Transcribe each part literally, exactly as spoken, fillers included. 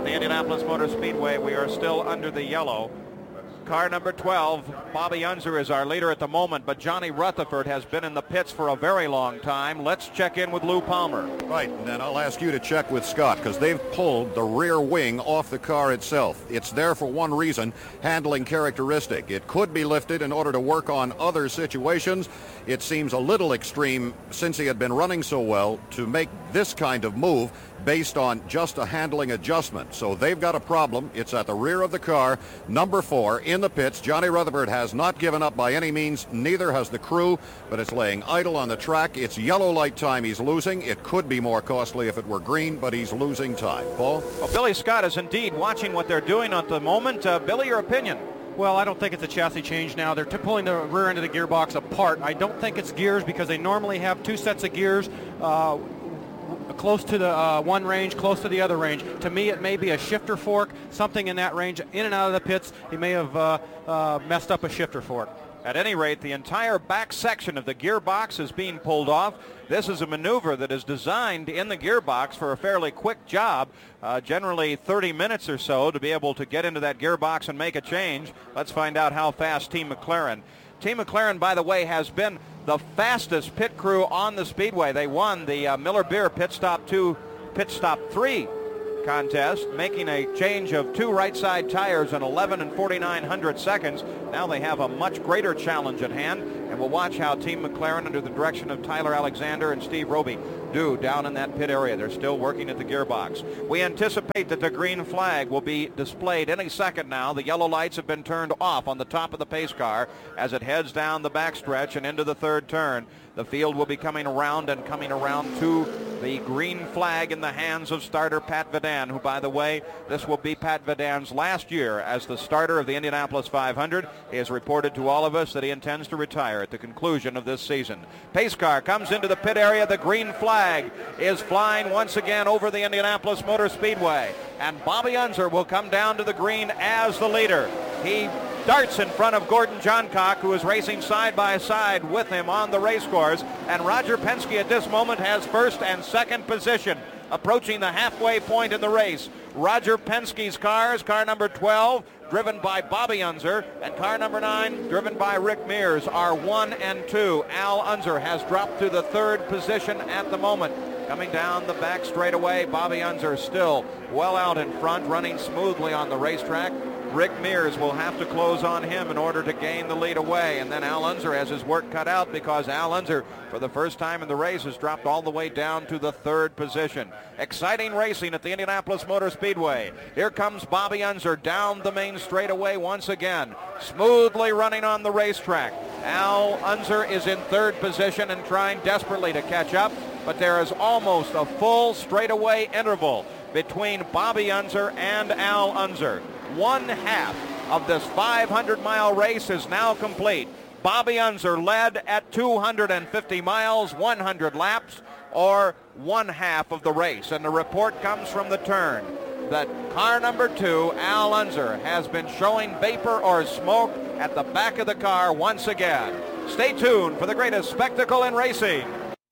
at the Indianapolis Motor Speedway. We are still under the yellow. Car number twelve, Bobby Unser, is our leader at the moment, but Johnny Rutherford has been in the pits for a very long time. Let's check in with Lou Palmer. Right, and then I'll ask you to check with Scott, because they've pulled the rear wing off the car itself. It's there for one reason, handling characteristic. It could be lifted in order to work on other situations. It seems a little extreme, since he had been running so well, to make this kind of move based on just a handling adjustment. So they've got a problem. It's at the rear of the car. Number four in the pits. Johnny Rutherford has not given up by any means. Neither has the crew, but it's laying idle on the track. It's yellow light time he's losing. It could be more costly if it were green, but he's losing time. Paul? Well, Billy Scott is indeed watching what they're doing at the moment. Uh, Billy, your opinion? Well, I don't think it's a chassis change now. They're t- pulling the rear end of the gearbox apart. I don't think it's gears, because they normally have two sets of gears uh, close to the uh, one range, close to the other range. To me, it may be a shifter fork, something in that range. In and out of the pits, he may have uh, uh, messed up a shifter fork. At any rate, the entire back section of the gearbox is being pulled off. This is a maneuver that is designed in the gearbox for a fairly quick job, uh, generally thirty minutes or so, to be able to get into that gearbox and make a change. Let's find out how fast Team McLaren. Team McLaren, by the way, has been the fastest pit crew on the speedway. They won the uh, Miller Beer Pit Stop two, Pit Stop three contest, making a change of two right side tires in eleven and forty-nine hundredths seconds. Now they have a much greater challenge at hand, and we'll watch how Team McLaren, under the direction of Tyler Alexander and Steve Roby, do down in that pit area. They're still working at the gearbox. We anticipate that the green flag will be displayed any second now. The yellow lights have been turned off on the top of the pace car as it heads down the backstretch and into the third turn. The field will be coming around and coming around to the green flag in the hands of starter Pat Vidan, who, by the way, this will be Pat Vidan's last year as the starter of the Indianapolis five hundred. He has reported to all of us that he intends to retire at the conclusion of this season. Pace car comes into the pit area. The green flag is flying once again over the Indianapolis Motor Speedway, and Bobby Unser will come down to the green as the leader. He darts in front of Gordon Johncock, who is racing side by side with him on the race course, and Roger Penske at this moment has first and second position, approaching the halfway point in the race. Roger Penske's cars, car number twelve, driven by Bobby Unser, and car number nine, driven by Rick Mears, are one and two. Al Unser has dropped to the third position at the moment. Coming down the back straightaway, Bobby Unser still well out in front, running smoothly on the racetrack. Rick Mears will have to close on him in order to gain the lead away, and then Al Unser has his work cut out, because Al Unser, for the first time in the race, has dropped all the way down to the third position. Exciting racing at the Indianapolis Motor Speedway. Here comes Bobby Unser down the main straightaway once again, smoothly running on the racetrack. Al Unser is in third position and trying desperately to catch up, but there is almost a full straightaway interval between Bobby Unser and Al Unser. One half of this five hundred mile race is now complete. Bobby Unser led at two hundred fifty miles, one hundred laps, or one half of the race. And the report comes from the turn that car number two, Al Unser, has been showing vapor or smoke at the back of the car once again. Stay tuned for the greatest spectacle in racing.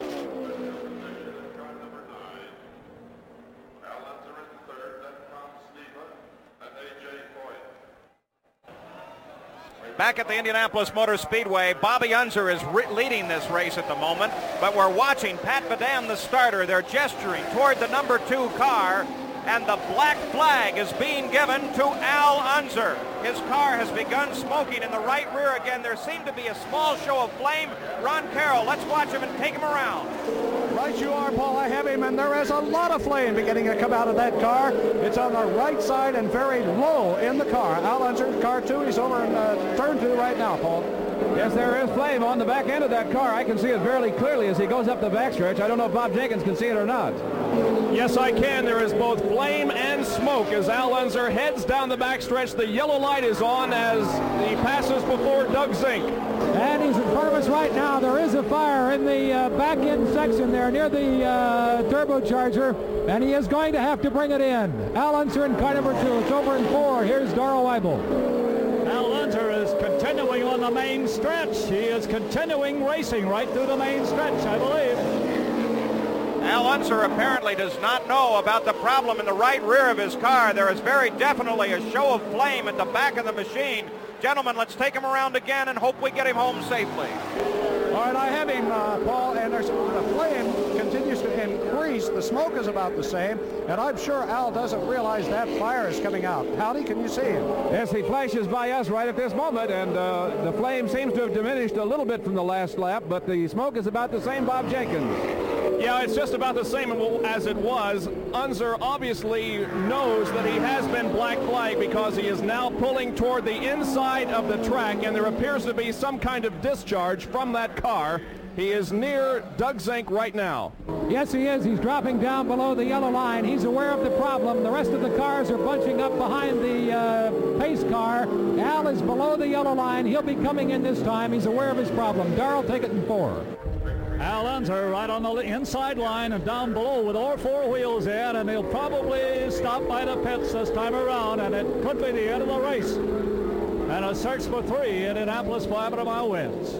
Back at the Indianapolis Motor Speedway, Bobby Unser is re- leading this race at the moment, but we're watching Pat Vidan, the starter. They're gesturing toward the number two car, and the black flag is being given to Al Unser. His car has begun smoking in the right rear again. There seemed to be a small show of flame. Ron Carroll, let's watch him and take him around. Right you are, Paul. I have him, and there is a lot of flame beginning to come out of that car. It's on the right side and very low in the car. Al Unser, car two, he's over in uh, turn two right now, Paul. Yes, there is flame on the back end of that car. I can see it fairly clearly as he goes up the backstretch. I don't know if Bob Jenkins can see it or not. Yes, I can. There is both flame and smoke as Al Unser heads down the backstretch. The yellow light is on as he passes before Doug Zink. And he's in front of us right now. There is a fire in the uh, back end section there near the uh, turbocharger, and he is going to have to bring it in. Al Unser in car number two. It's over in four. Here's Darrell Weibel. Al Unser is continuing on the main stretch. He is continuing racing right through the main stretch, I believe. Al Unser apparently does not know about the problem in the right rear of his car. There is very definitely a show of flame at the back of the machine. Gentlemen, let's take him around again and hope we get him home safely. All right, I have him, uh, Paul, and there's, the flame continues to increase. The smoke is about the same, and I'm sure Al doesn't realize that fire is coming out. Howdy, can you see him? Yes, he flashes by us right at this moment, and uh, the flame seems to have diminished a little bit from the last lap, but the smoke is about the same, Bob Jenkins. Yeah, it's just about the same as it was. Unser obviously knows that he has been black flagged because he is now pulling toward the inside of the track, and there appears to be some kind of discharge from that car. He is near Doug Zink right now. Yes, he is. He's dropping down below the yellow line. He's aware of the problem. The rest of the cars are bunching up behind the uh, pace car. Al is below the yellow line. He'll be coming in this time. He's aware of his problem. Darrell, take it in four. Al Unser right on the inside line and down below with all four wheels in, and he'll probably stop by the pits this time around, and it could be the end of the race. And a search for three. Indianapolis five hundred mile wins.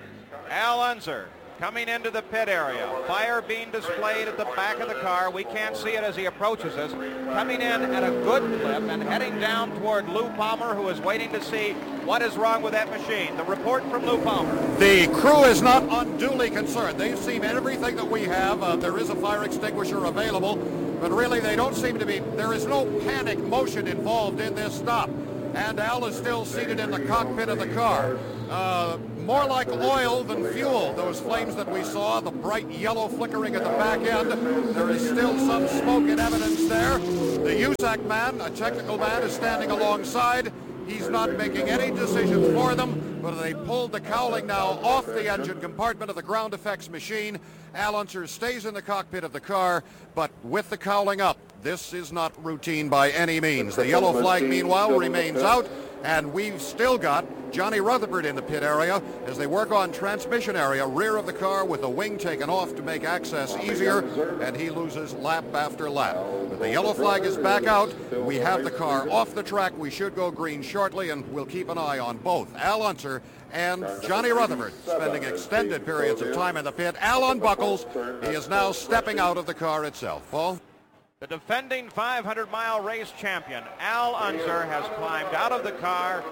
Al Unser coming into the pit area. Fire being displayed at the back of the car. We can't see it as he approaches us. Coming in at a good clip and heading down toward Lou Palmer, who is waiting to see what is wrong with that machine. The report from Lou Palmer. The crew is not unduly concerned. They've seen everything that we have. Uh, there is a fire extinguisher available, but really they don't seem to be, there is no panic motion involved in this stop. And Al is still seated in the cockpit of the car. Uh, more like oil than fuel, those flames that we saw, the bright yellow flickering at the back end. There is still some smoke in evidence there. The U S A C man, a technical man, is standing alongside. He's not making any decisions for them, but they pulled the cowling now off the engine compartment of the ground effects machine. Al Unser stays in the cockpit of the car, but with the cowling up. This is not routine by any means. The yellow flag, meanwhile, remains out, and we've still got Johnny Rutherford in the pit area as they work on transmission area, rear of the car with the wing taken off to make access easier, and he loses lap after lap. But the yellow flag is back out. We have the car off the track. We should go green shortly, and we'll keep an eye on both Al Unser and Johnny Rutherford, spending extended periods of time in the pit. Al unbuckles. He is now stepping out of the car itself. Paul? The defending five hundred mile race champion, Al Unser, has climbed out of the car,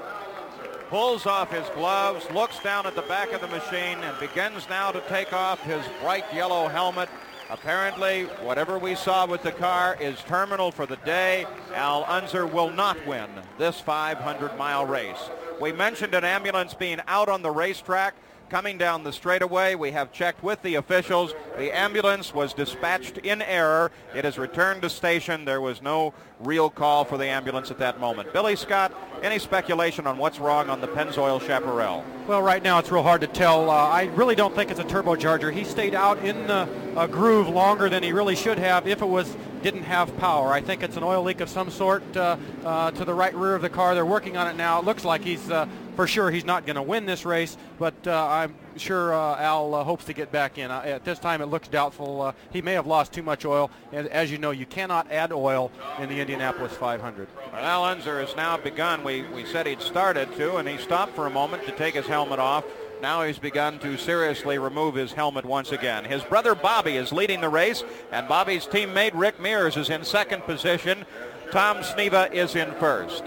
pulls off his gloves, looks down at the back of the machine, and begins now to take off his bright yellow helmet. Apparently, whatever we saw with the car is terminal for the day. Al Unser will not win this five hundred mile race. We mentioned an ambulance being out on the racetrack. Coming down the straightaway, we have checked with the officials. The ambulance was dispatched in error. It is returned to station. There was no real call for the ambulance at that moment. Billy Scott, any speculation on what's wrong on the Pennzoil Chaparral? Well, right now it's real hard to tell. Uh, I really don't think it's a turbocharger. He stayed out in the uh, groove longer than he really should have if it was didn't have power. I think it's an oil leak of some sort uh, uh, to the right rear of the car. They're working on it now. It looks like he's uh, for sure he's not going to win this race, but uh, I'm sure uh, Al uh, hopes to get back in. Uh, at this time it looks doubtful. Uh, he may have lost too much oil, and as you know, you cannot add oil in the Indianapolis five hundred. Well, Al Unser has now begun. We, we said he'd started to, and he stopped for a moment to take his helmet off. Now he's begun to seriously remove his helmet once again. His brother Bobby is leading the race, and Bobby's teammate Rick Mears is in second position. Tom Sneva is in first.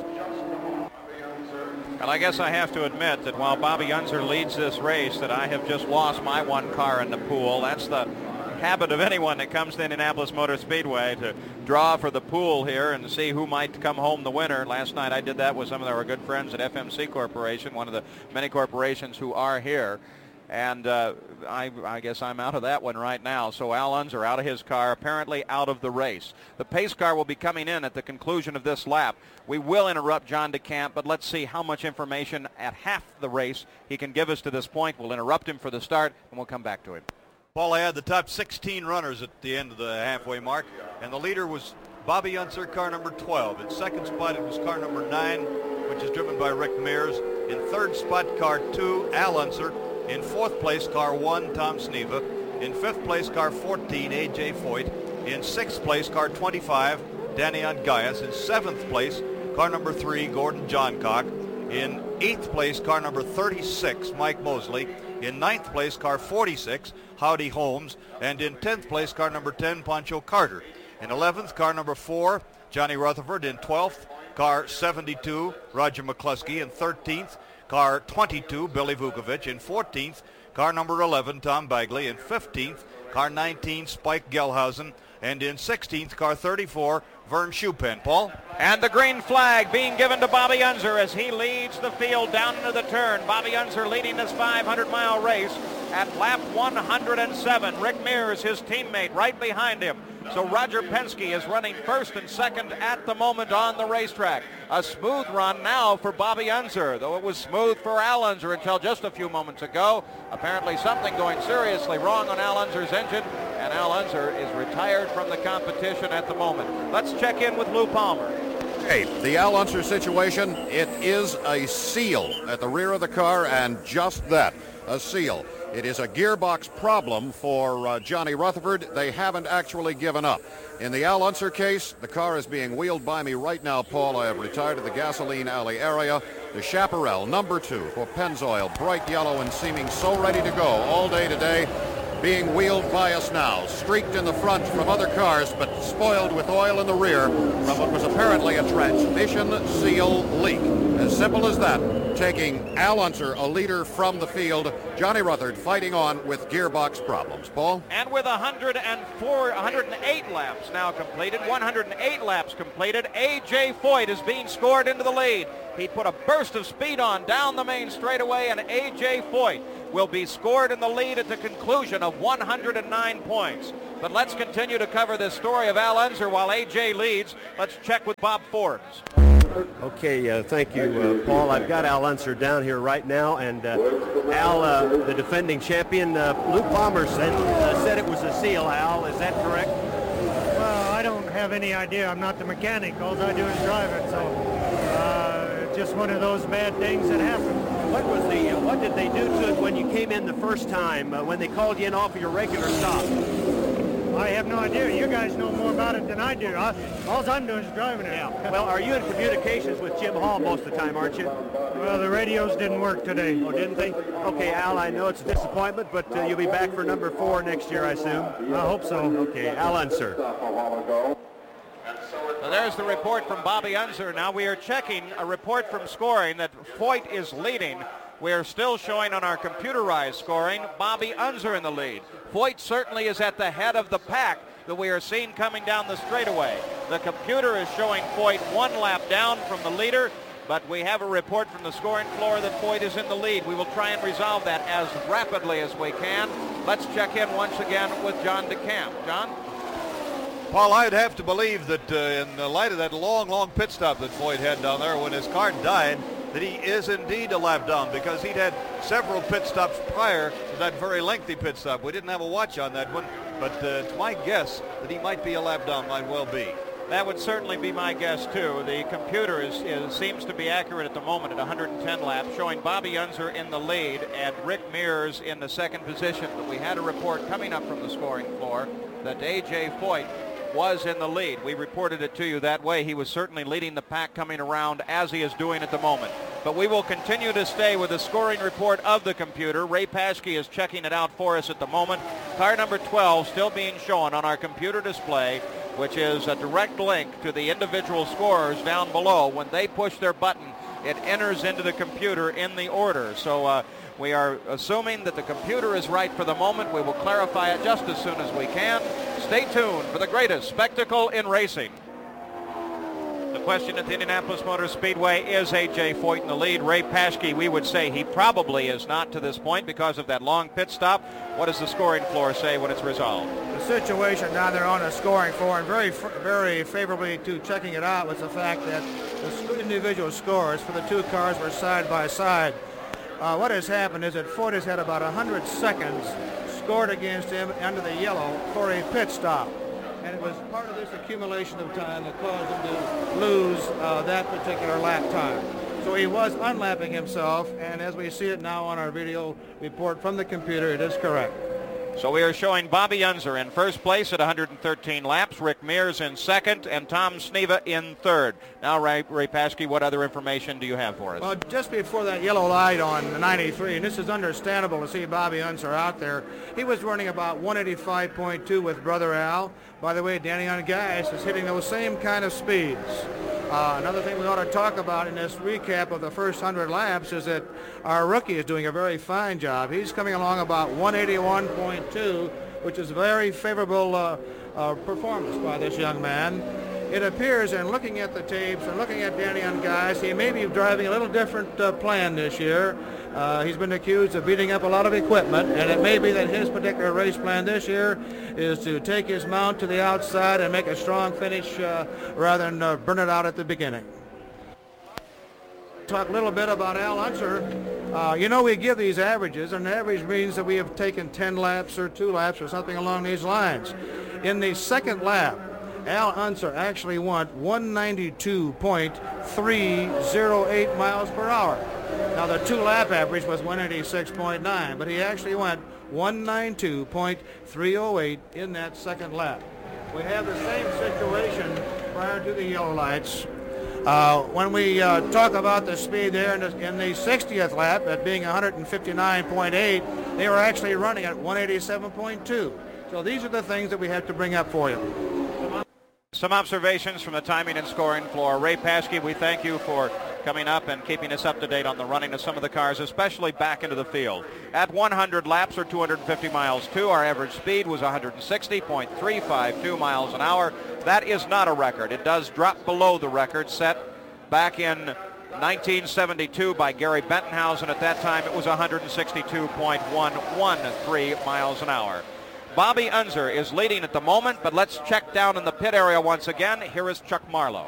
Well, I guess I have to admit that while Bobby Unser leads this race, that I have just lost my one car in the pool. That's the habit of anyone that comes to Indianapolis Motor Speedway, to draw for the pool here and see who might come home the winner. Last night I did that with some of our good friends at F M C Corporation, one of the many corporations who are here. And uh, I, I guess I'm out of that one right now. So Al Unser out of his car, apparently out of the race. The pace car will be coming in at the conclusion of this lap. We will interrupt John DeCamp, but let's see how much information at half the race he can give us to this point. We'll interrupt him for the start, and we'll come back to him. Paul, I had the top sixteen runners at the end of the halfway mark, and the leader was Bobby Unser, car number twelve. In second spot, it was car number nine, which is driven by Rick Mears. In third spot, car two, Al Unser. In fourth place, car one, Tom Sneva. In fifth place, car fourteen, A J Foyt. In sixth place, car twenty-five, Danny Ongaias. In seventh place, car number three, Gordon Johncock. In eighth place, car number thirty-six, Mike Mosley. In ninth place, car forty-six, Howdy Holmes. And in tenth place, car number ten, Pancho Carter. In eleventh, car number four, Johnny Rutherford. In twelfth, car seventy-two, Roger McCluskey. In thirteenth, car twenty-two, Billy Vukovic. In fourteenth, car number eleven, Tom Bagley. In fifteenth, car nineteen, Spike Gelhausen. And in sixteenth, car thirty-four, Vern Schupen. Paul? And the green flag being given to Bobby Unser as he leads the field down into the turn. Bobby Unser leading this five hundred mile race at lap one hundred seven. Rick Mears, his teammate, right behind him. So Roger Penske is running first and second at the moment on the racetrack. A smooth run now for Bobby Unser, though it was smooth for Al Unser until just a few moments ago. Apparently something going seriously wrong on Al Unser's engine, and Al Unser is retired from the competition at the moment. Let's check in with Lou Palmer. Hey, the Al Unser situation, it is a seal at the rear of the car, and just that, a seal. It is a gearbox problem for uh, Johnny Rutherford. They haven't actually given up. In the Al Unser case, the car is being wheeled by me right now, Paul. I have retired to the gasoline alley area. The Chaparral, number two, for Pennzoil, bright yellow and seeming so ready to go all day today, being wheeled by us now, streaked in the front from other cars, but spoiled with oil in the rear from what was apparently a transmission seal leak. As simple as that, taking Al Unser, a leader from the field, Johnny Rutherford fighting on with gearbox problems. Paul? And with one hundred four, one hundred eight laps now completed, one hundred eight laps completed, A J Foyt is being scored into the lead. He put a burst of speed on down the main straightaway, and A J Foyt will be scored in the lead at the conclusion of one hundred nine points. But let's continue to cover this story of Al Unser while A J leads. Let's check with Bob Forbes. Okay, uh, thank you, uh, Paul. I've got Al Unser down here right now, and uh, Al, uh, the defending champion, uh, Lou Palmer said, uh, said it was a seal, Al. Is that correct? Well, I don't have any idea. I'm not the mechanic. All I do is drive it, so uh, just one of those bad things that happen. What was the, uh, what did they do to it when you came in the first time, uh, when they called you in off of your regular stop? I have no idea. You guys know more about it than I do. I, all I'm doing is driving it. Yeah. Well, are you in communications with Jim Hall most of the time, aren't you? Well, the radios didn't work today. Oh, didn't they? Okay, Al, I know it's a disappointment, but uh, you'll be back for number four next year, I assume. I hope so. Okay, Al Unser. So there's the report from Bobby Unser. Now we are checking a report from scoring that Foyt is leading. We are still showing on our computerized scoring Bobby Unser in the lead. Foyt certainly is at the head of the pack that we are seeing coming down the straightaway. The computer is showing Foyt one lap down from the leader, but we have a report from the scoring floor that Foyt is in the lead. We will try and resolve that as rapidly as we can. Let's check in once again with John DeCamp. John? Paul, I'd have to believe that uh, in the light of that long, long pit stop that Foyt had down there when his car died, that he is indeed a lap down, because he'd had several pit stops prior to that very lengthy pit stop. We didn't have a watch on that one, but uh, it's my guess that he might be a lap down, might well be. That would certainly be my guess, too. The computer is, is seems to be accurate at the moment at one hundred ten laps, showing Bobby Unser in the lead and Rick Mears in the second position. But we had a report coming up from the scoring floor that A J Foyt was in the lead. We reported it to you that way. He was certainly leading the pack coming around, as he is doing at the moment. But we will continue to stay with the scoring report of the computer. Ray Paschke is checking it out for us at the moment. Car number twelve still being shown on our computer display, which is a direct link to the individual scorers down below. When they push their button, it enters into the computer in the order. So uh, we are assuming that the computer is right for the moment. We will clarify it just as soon as we can. Stay tuned for the greatest spectacle in racing. The question at the Indianapolis Motor Speedway, is A J Foyt in the lead? Ray Paschke, we would say he probably is not to this point because of that long pit stop. What does the scoring floor say when it's resolved? The situation down there on the scoring floor, and very, very favorably to checking it out, was the fact that the individual scores for the two cars were side by side. Uh, what has happened is that Foyt has had about one hundred seconds scored against him under the yellow for a pit stop. And it was part of this accumulation of time that caused him to lose uh, that particular lap time. So he was unlapping himself, and as we see it now on our video report from the computer, it is correct. So we are showing Bobby Unser in first place at one hundred thirteen laps, Rick Mears in second, and Tom Sneva in third. Now, Ray, Ray Paschke, what other information do you have for us? Well, just before that yellow light on the ninety-three, and this is understandable to see Bobby Unser out there, he was running about one eighty-five point two with Brother Al. By the way, Danny Ungais is hitting those same kind of speeds. Uh, another thing we ought to talk about in this recap of the first one hundred laps is that our rookie is doing a very fine job. He's coming along about one eighty-one point two, which is very favorable uh, uh, performance by this young man. It appears, in looking at the tapes and looking at Danny Ungais, he may be driving a little different uh, plan this year. Uh, he's been accused of beating up a lot of equipment, and it may be that his particular race plan this year is to take his mount to the outside and make a strong finish uh, rather than uh, burn it out at the beginning. Talk a little bit about Al Unser. Uh, you know, we give these averages, and average means that we have taken ten laps or two laps or something along these lines. In the second lap, Al Unser actually went one ninety-two point three oh eight miles per hour. Now, the two-lap average was one eighty-six point nine, but he actually went one ninety-two point three oh eight in that second lap. We have the same situation prior to the yellow lights. Uh, when we uh, talk about the speed there in the, in the sixtieth lap, at being one fifty-nine point eight, they were actually running at one eighty-seven point two. So these are the things that we have to bring up for you. Some observations from the timing and scoring floor. Ray Paschke, we thank you for coming up and keeping us up to date on the running of some of the cars, especially back into the field. At one hundred laps, or two hundred fifty miles two, our average speed was one sixty point three five two miles an hour. That is not a record. It does drop below the record set back in nineteen seventy-two by Gary Bettenhausen. At that time, it was one sixty-two point one one three miles an hour. Bobby Unser is leading at the moment, but let's check down in the pit area once again. Here is Chuck Marlowe.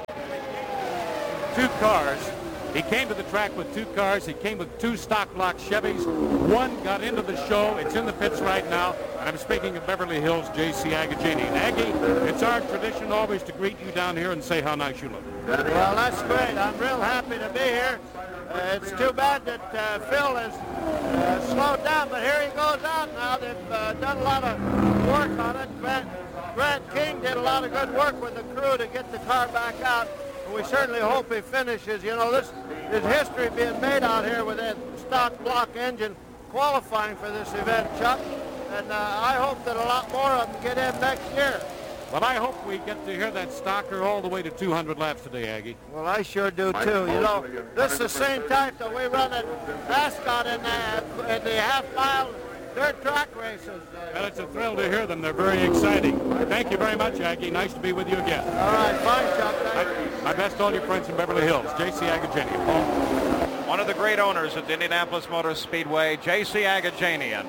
Two cars. He came to the track with two cars. He came with two stock block Chevys. One got into the show. It's in the pits right now. And I'm speaking of Beverly Hills, J C Agajanian. Aggie, it's our tradition always to greet you down here and say how nice you look. Well, that's great. I'm real happy to be here. Uh, it's too bad that uh, Phil has uh, slowed down, but here he goes out now. They've uh, done a lot of work on it. Grant, Grant King did a lot of good work with the crew to get the car back out. And we certainly hope he finishes. You know, this is history being made out here with that stock block engine qualifying for this event, Chuck. And uh, I hope that a lot more of them get in next year. Well, I hope we get to hear that stocker all the way to two hundred laps today, Aggie. Well, I sure do, too. You know, this is the same type that we run at Ascot in the, in the half-mile dirt track races. Well, it's a thrill to hear them. They're very exciting. Thank you very much, Aggie. Nice to be with you again. All right, fine, Chuck. My, my best to all your friends in Beverly Hills. J C Agajanian. Paul. One of the great owners at the Indianapolis Motor Speedway, J C Agajanian,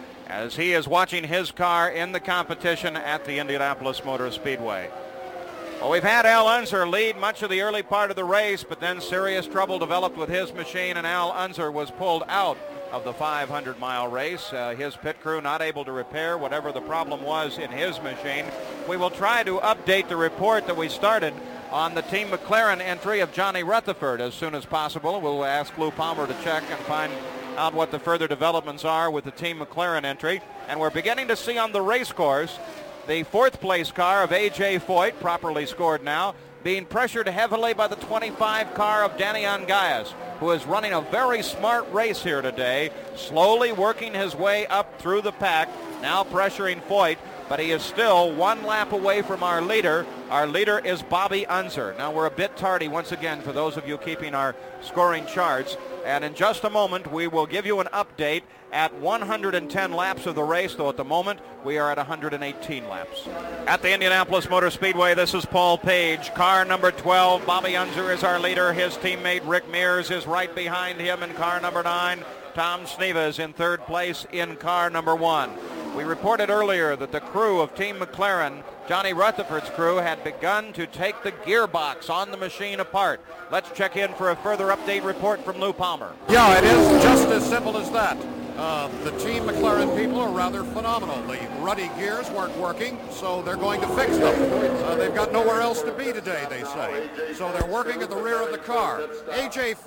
as he is watching his car in the competition at the Indianapolis Motor Speedway. Well, we've had Al Unser lead much of the early part of the race, but then serious trouble developed with his machine, and Al Unser was pulled out of the five hundred mile race. Uh, his pit crew not able to repair whatever the problem was in his machine. We will try to update the report that we started on the Team McLaren entry of Johnny Rutherford as soon as possible. We'll ask Lou Palmer to check and find out what the further developments are with the Team McLaren entry. And we're beginning to see on the race course the fourth place car of A J Foyt, properly scored now, being pressured heavily by the twenty-five car of Danny Ungais, who is running a very smart race here today, slowly working his way up through the pack, now pressuring Foyt, but he is still one lap away from our leader. Our leader is Bobby Unser. Now we're a bit tardy once again for those of you keeping our scoring charts, and in just a moment we will give you an update at one hundred ten laps of the race, though at the moment we are at one hundred eighteen laps. At the Indianapolis Motor Speedway, this is Paul Page, car number twelve. Bobby Unser is our leader. His teammate Rick Mears is right behind him in car number nine. Tom Sneva is in third place in car number one. We reported earlier that the crew of Team McLaren, Johnny Rutherford's crew, had begun to take the gearbox on the machine apart. Let's check in for a further update report from Lou Palmer. Yeah, it is just as simple as that. Uh, the Team McLaren people are rather phenomenal. The ruddy gears weren't working, so they're going to fix them. Uh, they've got nowhere else to be today, they say. So they're working at the rear of the car. A J Foyt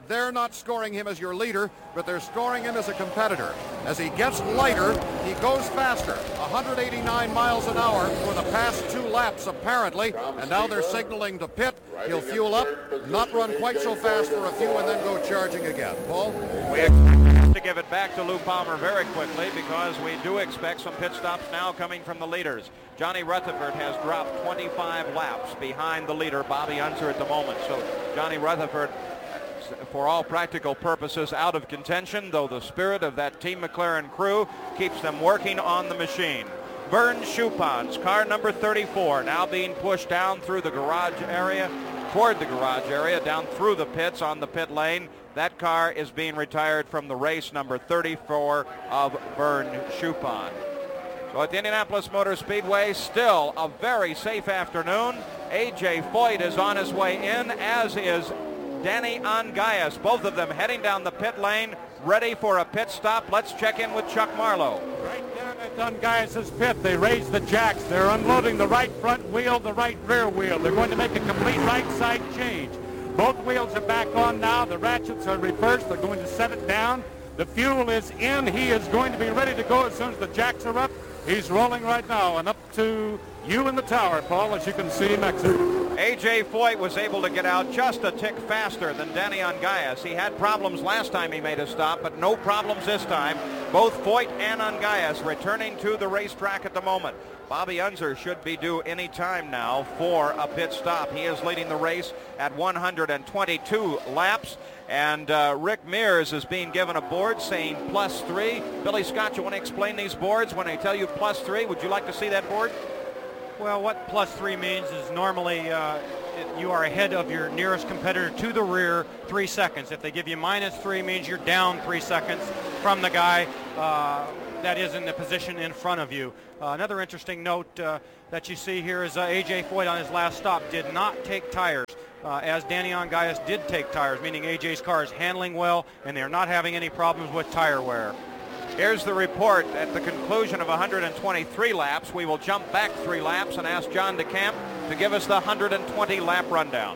they're not scoring him as your leader, but they're scoring him as a competitor. As he gets lighter, he goes faster. one hundred eighty-nine miles an hour for the past two laps, apparently. And now they're signaling to pit. He'll fuel up, not run quite so fast for a few, and then go charging again. Paul? We expect to give it back to Lou Palmer very quickly because we do expect some pit stops now coming from the leaders. Johnny Rutherford has dropped twenty-five laps behind the leader, Bobby Unser, at the moment. So Johnny Rutherford, for all practical purposes, out of contention, though the spirit of that Team McLaren crew keeps them working on the machine. Vern Schuppan's car number thirty-four now being pushed down through the garage area, toward the garage area, down through the pits on the pit lane. That car is being retired from the race, number thirty-four of Vern Schuppan. So at the Indianapolis Motor Speedway, still a very safe afternoon. A J Foyt is on his way in, as is Danny Ongais. Both of them heading down the pit lane, ready for a pit stop. Let's check in with Chuck Marlowe. Right down at Ongais' pit, they raised the jacks. They're unloading the right front wheel, the right rear wheel. They're going to make a complete right side change. Both wheels are back on now. The ratchets are reversed. They're going to set it down. The fuel is in. He is going to be ready to go as soon as the jacks are up. He's rolling right now, and up to you in the tower, Paul, as you can see next to him. A J Foyt was able to get out just a tick faster than Danny Ongais. He had problems last time he made a stop, but no problems this time. Both Foyt and Ongais returning to the racetrack at the moment. Bobby Unser should be due any time now for a pit stop. He is leading the race at one hundred twenty-two laps. And uh, Rick Mears is being given a board saying plus three. Billy Scott, you want to explain these boards when they tell you plus three? Would you like to see that board? Well, what plus three means is normally uh, it, you are ahead of your nearest competitor to the rear three seconds. If they give you minus three, means you're down three seconds from the guy uh, that is in the position in front of you. Uh, another interesting note uh, that you see here is uh, A J Foyt on his last stop did not take tires. Uh, as Danny Ongais did take tires, meaning A J's car is handling well and they're not having any problems with tire wear. Here's the report at the conclusion of one hundred twenty-three laps. We will jump back three laps and ask John DeCamp to give us the one hundred twenty lap rundown.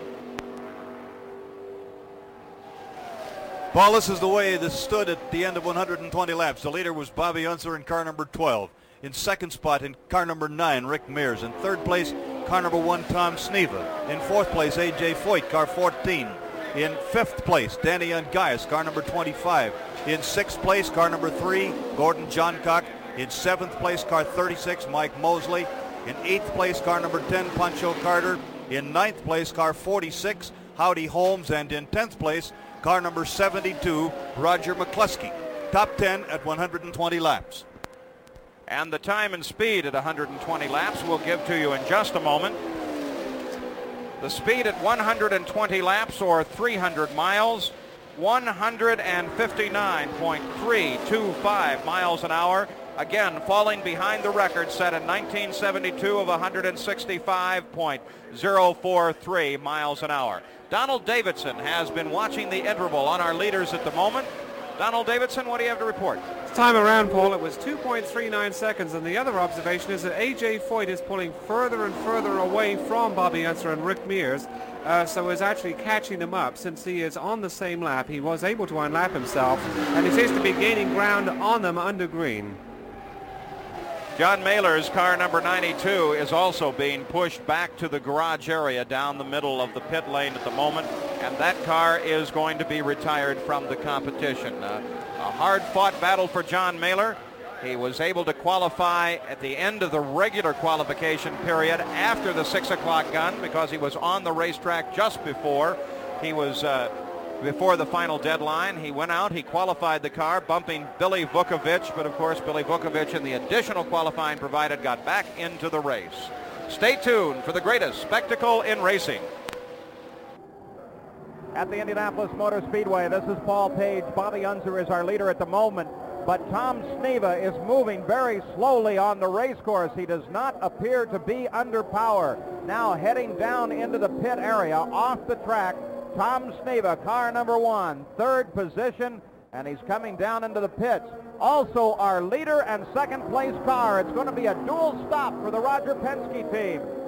Paul, this is the way this stood at the end of one hundred twenty laps. The leader was Bobby Unser in car number twelve. In second spot in car number nine, Rick Mears. In third place, car number one, Tom Sneva. In fourth place, A J Foyt, car fourteen. In fifth place, Danny Ongais, car number twenty-five. In sixth place, car number three, Gordon Johncock. In seventh place, car thirty-six, Mike Mosley. In eighth place, car number ten, Pancho Carter. In ninth place, car forty-six, Howdy Holmes. And in tenth place, car number seventy-two, Roger McCluskey. Top ten at one hundred twenty laps. And the time and speed at one hundred twenty laps we'll give to you in just a moment. The speed at one hundred twenty laps, or three hundred miles, one hundred fifty-nine point three two five miles an hour. Again, falling behind the record set in nineteen seventy-two of one hundred sixty-five point oh four three miles an hour. Donald Davidson has been watching the interval on our leaders at the moment. Donald Davidson, what do you have to report? This time around, Paul, it was two point three nine seconds, and the other observation is that A J Foyt is pulling further and further away from Bobby Unser and Rick Mears, uh, so is actually catching them up. Since he is on the same lap, he was able to unlap himself, and he seems to be gaining ground on them under green. John Mailer's car number ninety-two is also being pushed back to the garage area down the middle of the pit lane at the moment, and that car is going to be retired from the competition. Uh, a hard-fought battle for John Mailer. He was able to qualify at the end of the regular qualification period after the six o'clock gun because he was on the racetrack just before. He was uh, before the final deadline. He went out, he qualified the car, bumping Billy Vukovich, but of course Billy Vukovich in the additional qualifying provided got back into the race. Stay tuned for the greatest spectacle in racing. At the Indianapolis Motor Speedway, this is Paul Page. Bobby Unser is our leader at the moment, but Tom Sneva is moving very slowly on the race course. He does not appear to be under power. Now heading down into the pit area off the track, Tom Sneva, car number one, third position, and he's coming down into the pits. Also our leader and second place car. It's going to be a dual stop for the Roger Penske team.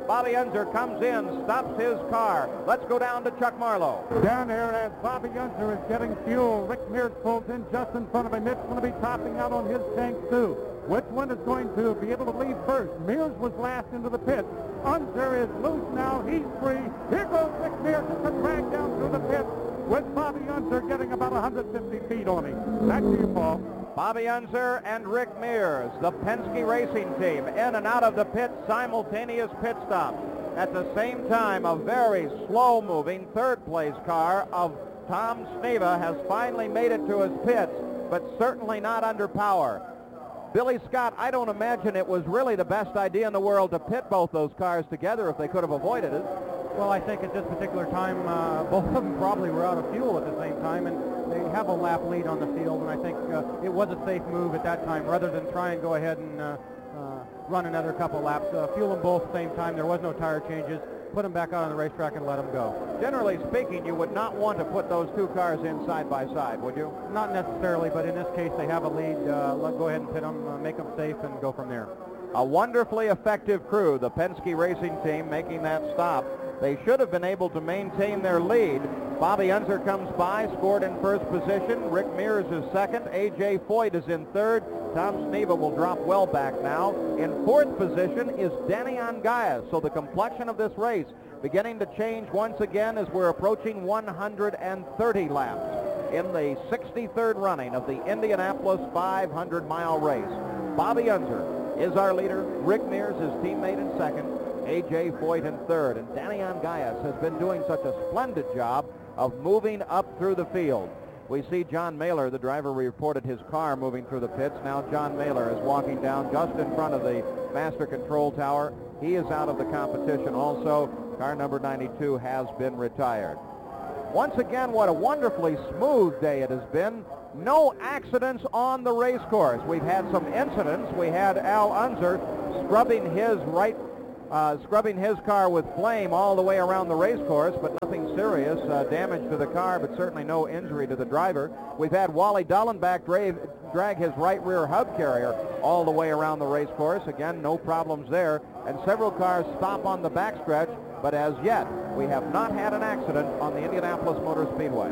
Bobby Unser comes in, stops his car. Let's go down to Chuck Marlowe. Down there as Bobby Unser is getting fuel. Rick Mears pulls in just in front of him. It's going to be topping out on his tank too. Which one is going to be able to lead first? Mears was last into the pit. Unser is loose now. He's free. Here goes Rick Mears. It's a drag down through the pit with Bobby Unser getting about one hundred fifty feet on him. Back to you, Paul. Bobby Unser and Rick Mears, the Penske Racing Team, in and out of the pit, simultaneous pit stop. At the same time, a very slow-moving third-place car of Tom Sneva has finally made it to his pits, but certainly not under power. Billy Scott, I don't imagine it was really the best idea in the world to pit both those cars together if they could have avoided it. Well, I think at this particular time, uh, both of them probably were out of fuel at the same time, and they have a lap lead on the field, and I think uh, it was a safe move at that time rather than try and go ahead and uh, uh, run another couple laps. Uh, fuel them both at the same time. There was no tire changes. Put them back out on the racetrack and let them go. Generally speaking, you would not want to put those two cars in side by side, would you? Not necessarily, but in this case, they have a lead. Uh, let go ahead and pit them, uh, make them safe, and go from there. A wonderfully effective crew, the Penske Racing Team, making that stop. They should have been able to maintain their lead. Bobby Unser comes by, scored in first position. Rick Mears is second. A J Foyt is in third. Tom Sneva will drop well back now. In fourth position is Danny Angaya. So the complexion of this race beginning to change once again as we're approaching one hundred thirty laps in the sixty-third running of the Indianapolis five hundred mile race. Bobby Unser is our leader. Rick Mears, his teammate, in second. A J Foyt in third. And Danny Angayas has been doing such a splendid job of moving up through the field. We see John Mailer, the driver, reported his car moving through the pits. Now John Mailer is walking down just in front of the master control tower. He is out of the competition also. Car number ninety-two has been retired. Once again, what a wonderfully smooth day it has been. No accidents on the race course. We've had some incidents. We had Al Unser scrubbing his right Uh, scrubbing his car with flame all the way around the race course, but nothing serious. Uh, damage to the car, but certainly no injury to the driver. We've had Wally Dallenbach drag, drag his right rear hub carrier all the way around the race course. Again, no problems there. And several cars stop on the backstretch, but as yet, we have not had an accident on the Indianapolis Motor Speedway.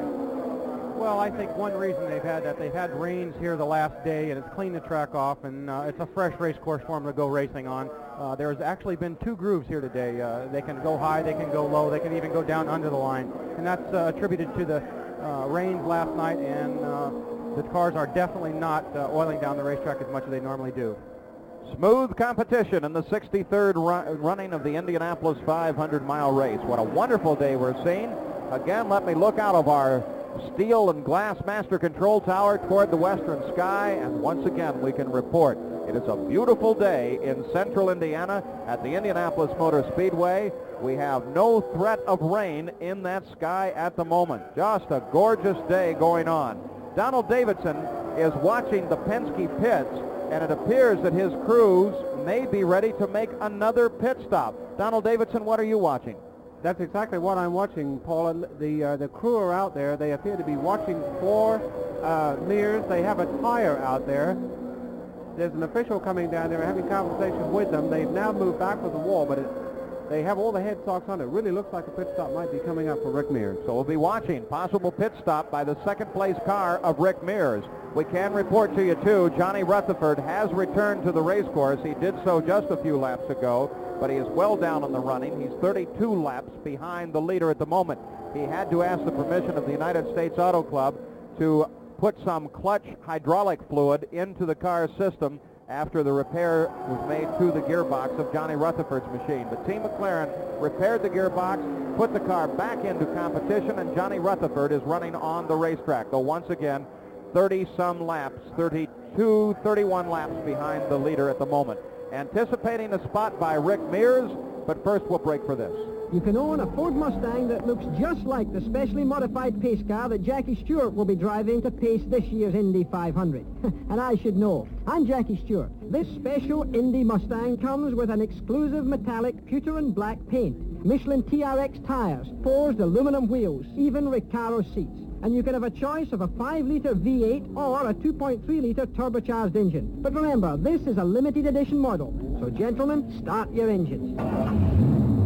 Well, I think one reason they've had that, they've had rains here the last day, and it's cleaned the track off, and uh, it's a fresh race course for them to go racing on. Uh, there's actually been two grooves here today. Uh, they can go high, they can go low, they can even go down under the line. And that's uh, attributed to the uh, rains last night, and uh, the cars are definitely not uh, oiling down the racetrack as much as they normally do. Smooth competition in the sixty-third ru- running of the Indianapolis five hundred mile race. What a wonderful day we're seeing. Again, let me look out of our steel and glass master control tower toward the western sky, and once again we can report it is a beautiful day in central Indiana at the Indianapolis Motor Speedway. We have no threat of rain in that sky at the moment. Just a gorgeous day going on. Donald Davidson is watching the Penske pits, and it appears that his crews may be ready to make another pit stop. Donald Davidson, what are you watching? That's exactly what I'm watching, Paul. The uh, the crew are out there. They appear to be watching for uh, Mears. They have a tire out there. There's an official coming down there having conversation with them. They've now moved back with the wall, but it, they have all the head socks on. It really looks like a pit stop might be coming up for Rick Mears. So we'll be watching possible pit stop by the second place car of Rick Mears. We can report to you, too, Johnny Rutherford has returned to the race course. He did so just a few laps ago, but he is well down on the running. He's thirty-two laps behind the leader at the moment. He had to ask the permission of the United States Auto Club to put some clutch hydraulic fluid into the car's system after the repair was made to the gearbox of Johnny Rutherford's machine. But Team McLaren repaired the gearbox, put the car back into competition, and Johnny Rutherford is running on the racetrack, though once again, thirty-some laps, thirty-two, thirty-one laps behind the leader at the moment. Anticipating a spot by Rick Mears, but first we'll break for this. You can own a Ford Mustang that looks just like the specially modified pace car that Jackie Stewart will be driving to pace this year's Indy five hundred. And I should know. I'm Jackie Stewart. This special Indy Mustang comes with an exclusive metallic pewter and black paint, Michelin T R X tires, forged aluminum wheels, even Recaro seats. And you can have a choice of a five liter V eight or a two point three liter turbocharged engine. But remember, this is a limited edition model. So gentlemen, start your engines.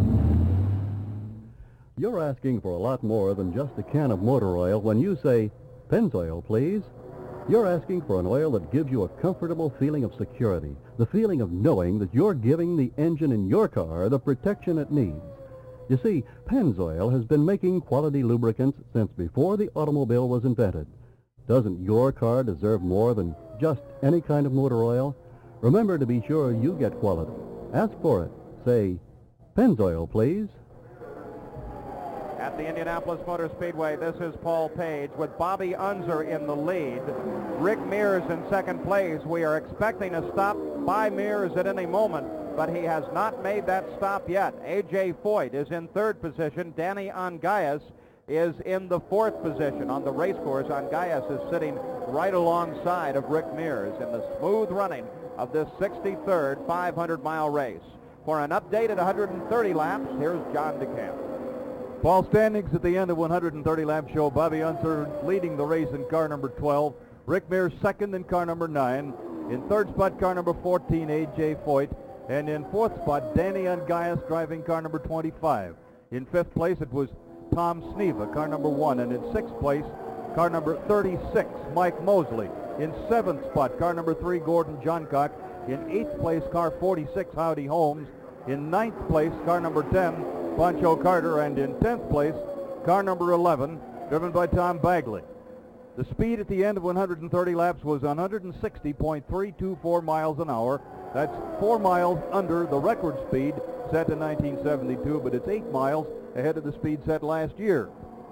You're asking for a lot more than just a can of motor oil when you say, Pennzoil, please. You're asking for an oil that gives you a comfortable feeling of security, the feeling of knowing that you're giving the engine in your car the protection it needs. You see, Pennzoil has been making quality lubricants since before the automobile was invented. Doesn't your car deserve more than just any kind of motor oil? Remember to be sure you get quality. Ask for it. Say, Pennzoil, please. At the Indianapolis Motor Speedway, this is Paul Page with Bobby Unser in the lead. Rick Mears in second place. We are expecting a stop by Mears at any moment, but he has not made that stop yet. A J Foyt is in third position. Danny Ongayas is in the fourth position. On the race course, Ongayas is sitting right alongside of Rick Mears in the smooth running of this sixty-third five hundred mile race. For an update at one hundred thirty laps, here's John DeCamp. Paul, standings at the end of one hundred thirty laps show Bobby Unser leading the race in car number twelve. Rick Mears second in car number nine. In third spot, car number fourteen, A J Foyt. And in fourth spot, Danny Ongayas driving car number twenty-five. In fifth place, it was Tom Sneva, car number one. And in sixth place, car number thirty-six, Mike Mosley. In seventh spot, car number three, Gordon Johncock. In eighth place, car forty-six, Howdy Holmes. In ninth place, car number ten, Pancho Carter. And in tenth place, car number eleven, driven by Tom Bagley. The speed at the end of one hundred thirty laps was one hundred sixty point three two four miles an hour. That's four miles under the record speed set in nineteen seventy-two, but it's eight miles ahead of the speed set last year.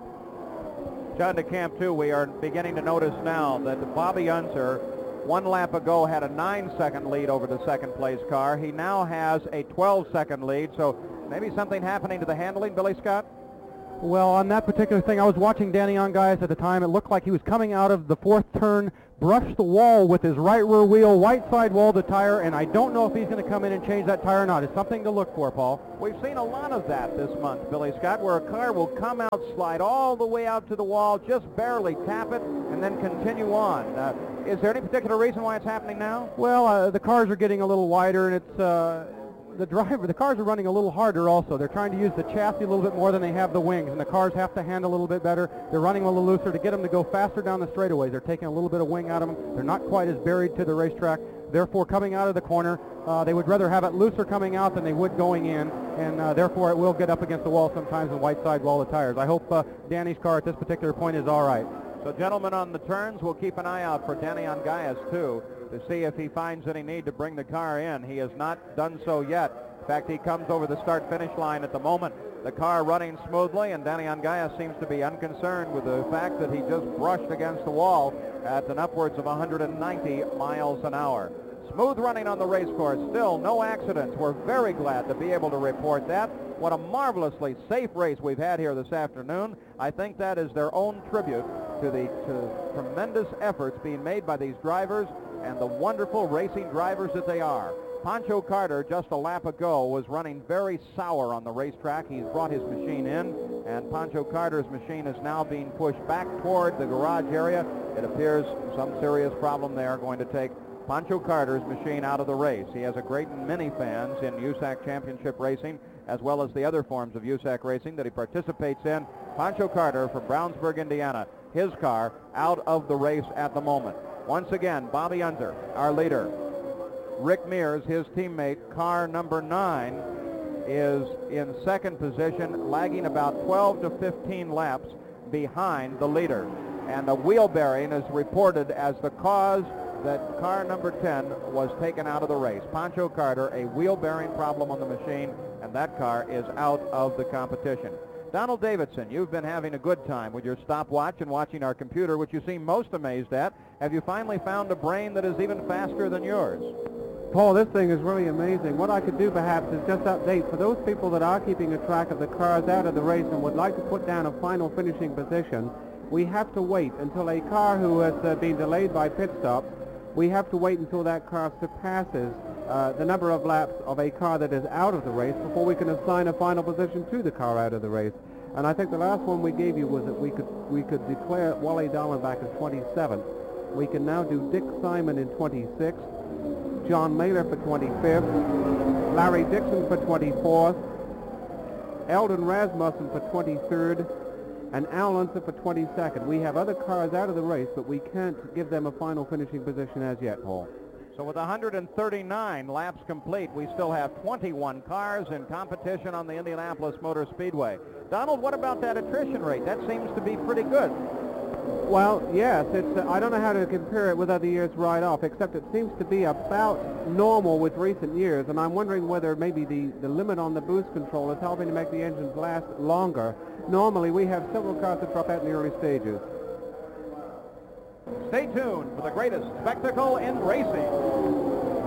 John DeCamp, too, we are beginning to notice now that Bobby Unser, one lap ago, had a nine-second lead over the second-place car. He now has a twelve-second lead, so maybe something happening to the handling, Billy Scott? Well, on that particular thing, I was watching Danny Ongayas at the time. It looked like he was coming out of the fourth turn, brushed the wall with his right rear wheel, right side wall the tire, and I don't know if he's going to come in and change that tire or not. It's something to look for, Paul. We've seen a lot of that this month, Billy Scott, where a car will come out, slide all the way out to the wall, just barely tap it, and then continue on. Uh, is there any particular reason why it's happening now? Well, uh, the cars are getting a little wider, and it's... Uh, The driver, the cars are running a little harder also. They're trying to use the chassis a little bit more than they have the wings, and the cars have to handle a little bit better. They're running a little looser to get them to go faster down the straightaways. They're taking a little bit of wing out of them. They're not quite as buried to the racetrack. Therefore, coming out of the corner, uh, they would rather have it looser coming out than they would going in, and uh, therefore it will get up against the wall sometimes and white side wall of tires. I hope uh, Danny's car at this particular point is all right. So, gentlemen, on the turns, we'll keep an eye out for Danny Ongayas, too, to see if he finds any need to bring the car in. He has not done so yet. In fact, he comes over the start-finish line at the moment. The car running smoothly, and Danny Ongayas seems to be unconcerned with the fact that he just brushed against the wall at an upwards of one hundred ninety miles an hour. Smooth running on the race course. Still no accidents. We're very glad to be able to report that. What a marvelously safe race we've had here this afternoon. I think that is their own tribute to the to tremendous efforts being made by these drivers and the wonderful racing drivers that they are. Pancho Carter, just a lap ago, was running very sour on the racetrack. He's brought his machine in, and Pancho Carter's machine is now being pushed back toward the garage area. It appears some serious problem there going to take Pancho Carter's machine out of the race. He has a great many fans in U S A C Championship Racing, as well as the other forms of U S A C Racing that he participates in. Pancho Carter from Brownsburg, Indiana, his car out of the race at the moment. Once again, Bobby Unser, our leader. Rick Mears, his teammate, car number nine, is in second position, lagging about twelve to fifteen laps behind the leader. And the wheel bearing is reported as the cause that car number ten was taken out of the race. Pancho Carter, a wheel bearing problem on the machine, and that car is out of the competition. Donald Davidson, you've been having a good time with your stopwatch and watching our computer, which you seem most amazed at. Have you finally found a brain that is even faster than yours? Paul, this thing is really amazing. What I could do perhaps is just update for those people that are keeping a track of the cars out of the race and would like to put down a final finishing position. We have to wait until a car who has uh, been delayed by pit stops, we have to wait until that car surpasses uh, the number of laps of a car that is out of the race before we can assign a final position to the car out of the race. And I think the last one we gave you was that we could we could declare Wally Dallenbach as twenty-seventh. We can now do Dick Simon in twenty-sixth, John Mailer for twenty-fifth, Larry Dixon for twenty-fourth, Eldon Rasmussen for twenty-third, and Al Unser for twenty-second. We have other cars out of the race, but we can't give them a final finishing position as yet, Paul. So with one hundred thirty-nine laps complete, we still have twenty-one cars in competition on the Indianapolis Motor Speedway. Donald, what about that attrition rate? That seems to be pretty good. Well, yes, it's. Uh, I don't know how to compare it with other years right off, except it seems to be about normal with recent years, and I'm wondering whether maybe the, the limit on the boost control is helping to make the engines last longer. Normally, we have several cars that drop out in the early stages. Stay tuned for the greatest spectacle in racing.